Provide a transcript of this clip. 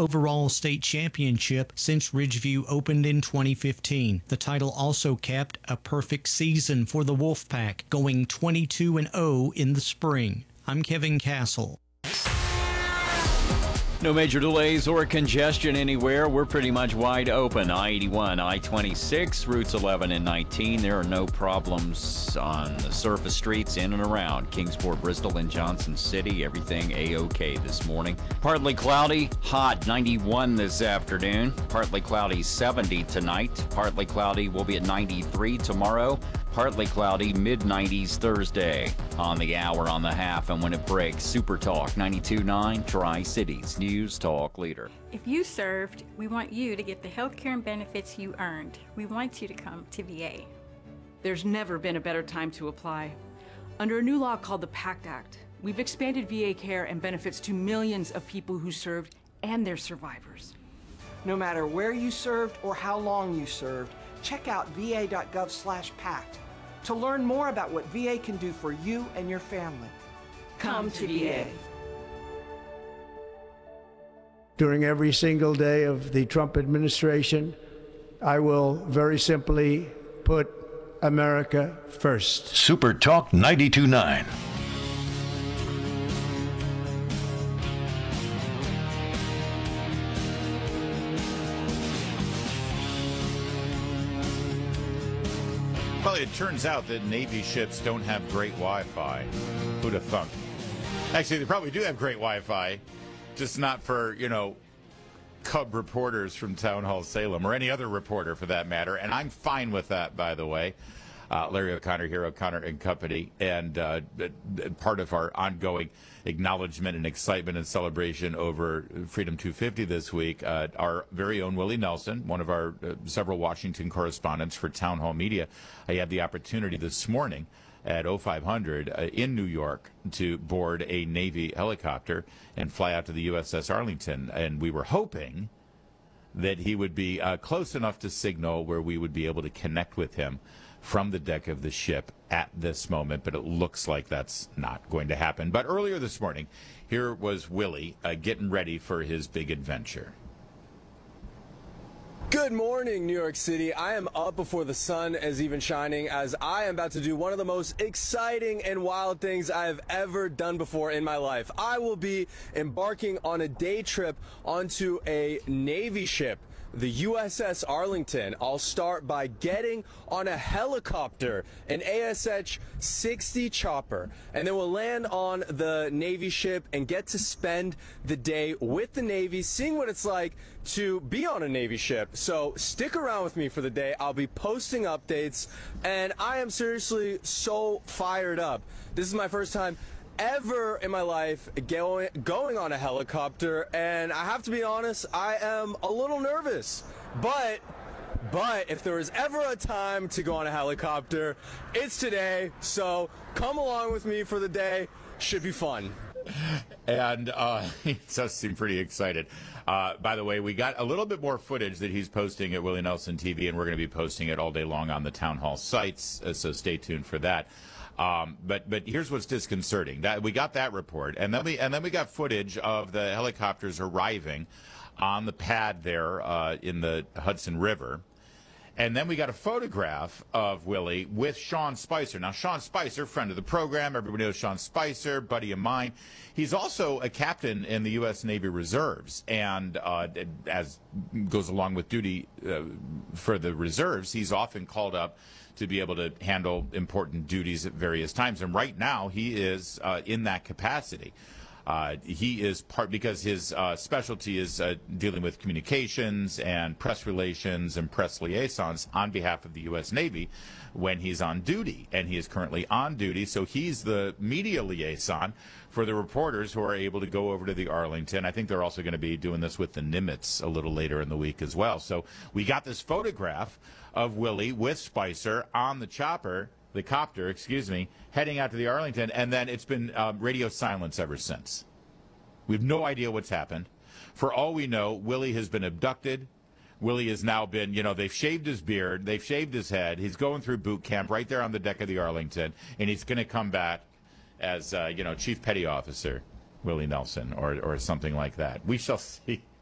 overall state championship since Ridgeview opened in 2015. The title also capped a perfect season for the Wolfpack, going 22-0 in the spring. I'm Kevin Castle. No major delays or congestion anywhere. We're pretty much wide open. I-81, I-26, routes 11 and 19. There are no problems on the surface streets in and around Kingsport, Bristol, and Johnson City. Everything A-OK this morning. Partly cloudy, hot, 91 this afternoon. Partly cloudy, 70 tonight. Partly cloudy, we'll be at 93 tomorrow. Partly cloudy, mid-90s Thursday. On the hour, on the half, and when it breaks, Super Talk 92.9, Tri-Cities News Talk Leader. If you served, we want you to get the health care and benefits you earned. We want you to come to VA. There's never been a better time to apply. Under a new law called the PACT Act, we've expanded VA care and benefits to millions of people who served and their survivors. No matter where you served or how long you served, check out va.gov/PACT to learn more about what VA can do for you and your family. Come to VA. During every single day of the Trump administration, I will very simply put America first. Super Talk 92.9. Well, it turns out that Navy ships don't have great Wi-Fi. Who'd have thunk? Actually, they probably do have great Wi-Fi, just not for, Cub reporters from Town Hall Salem, or any other reporter for that matter. And I'm fine with that, by the way. Larry O'Connor here, O'Connor and Company, and part of our ongoing acknowledgement and excitement and celebration over Freedom 250 this week, our very own Willie Nelson, one of our several Washington correspondents for Town Hall Media. I had the opportunity this morning at 0500 in New York to board a Navy helicopter and fly out to the USS Arlington, and we were hoping that he would be close enough to signal where we would be able to connect with him from the deck of the ship at this moment, but it looks like that's not going to happen. But earlier this morning, here was Willie getting ready for his big adventure. Good morning, New York City. I am up before the sun is even shining, as I am about to do one of the most exciting and wild things I have ever done before in my life. I will be embarking on a day trip onto a Navy ship, the USS Arlington. I'll start by getting on a helicopter, an ASH-60 chopper, and then we'll land on the Navy ship and get to spend the day with the Navy, seeing what it's like to be on a Navy ship. So stick around with me for the day. I'll be posting updates, and I am seriously so fired up. This is my first time ever in my life going on a helicopter, and I have to be honest, I am a little nervous, but if there was ever a time to go on a helicopter, it's today. So come along with me for the day. Should be fun. And he does seem pretty excited. By the way, we got a little bit more footage that he's posting at Willie Nelson TV, and we're going to be posting it all day long on the Town Hall sites, so stay tuned for that. But here's what's disconcerting: that we got that report, and then we got footage of the helicopters arriving on the pad there in the Hudson River, and then we got a photograph of Willie with Sean Spicer. Now, Sean Spicer, friend of the program, everybody knows Sean Spicer, buddy of mine. He's also a captain in the U.S. Navy Reserves, and as goes along with duty for the reserves, he's often called up to be able to handle important duties at various times. And right now, he is in that capacity. He is because his specialty is dealing with communications and press relations and press liaisons on behalf of the U.S. Navy when he's on duty. And he is currently on duty, so he's the media liaison for the reporters who are able to go over to the Arlington. I think they're also going to be doing this with the Nimitz a little later in the week as well. So we got this photograph of Willie with Spicer on the copter, heading out to the Arlington, and then it's been radio silence ever since. We have no idea what's happened. For all we know, Willie has been abducted. Willie has now been, they've shaved his beard, they've shaved his head. He's going through boot camp right there on the deck of the Arlington, and he's going to come back as, Chief Petty Officer Willie Nelson or something like that. We shall see.